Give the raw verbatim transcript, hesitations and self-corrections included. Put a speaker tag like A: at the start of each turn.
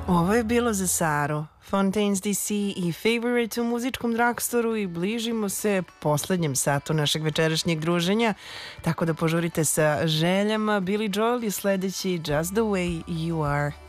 A: Ovo je bilo za Saru, Fontaines D C i Favorite u muzičkom drugstoru i bližimo se poslednjem satu našeg večerašnjeg druženja, tako da požurite sa željama. Billy Joel je sledeći Just the way you are.